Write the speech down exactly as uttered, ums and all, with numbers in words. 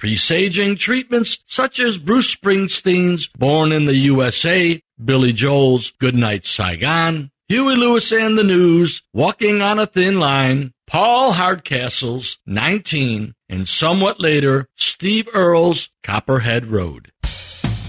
presaging treatments such as Bruce Springsteen's Born in the U S A, Billy Joel's Goodnight Saigon, Huey Lewis and the News, Walking on a Thin Line, Paul Hardcastle's nineteen, and somewhat later, Steve Earle's Copperhead Road.